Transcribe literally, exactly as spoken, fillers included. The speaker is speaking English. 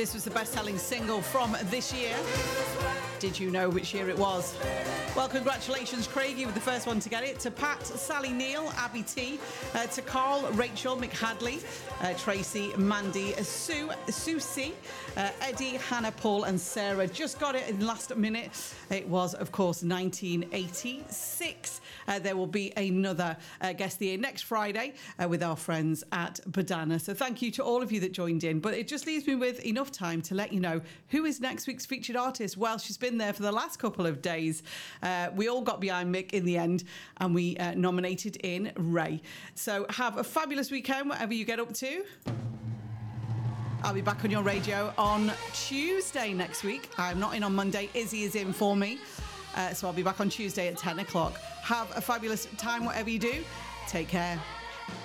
This was the best-selling single from this year. Did you know which year it was? Well, congratulations, Craig. You were the first one to get it. To Pat, Sally Neal, Abby T, uh, to Carl, Rachel, Mick Hadley, uh, Tracy, Mandy, uh, Sue, Susie, uh, Eddie, Hannah, Paul and Sarah. Just got it in last minute. It was, of course, nineteen eighty-six. Uh, there will be another uh, guest the year next Friday uh, with our friends at Badana. So thank you to all of you that joined in. But it just leaves me with enough time to let you know who is next week's featured artist. Well, she's been there for the last couple of days. Uh, we all got behind Mick in the end and we uh, nominated in Ray. So have a fabulous weekend, whatever you get up to. I'll be back on your radio on Tuesday next week. I'm not in on Monday. Izzy is in for me. Uh, so I'll be back on Tuesday at ten o'clock. Have a fabulous time, whatever you do. Take care.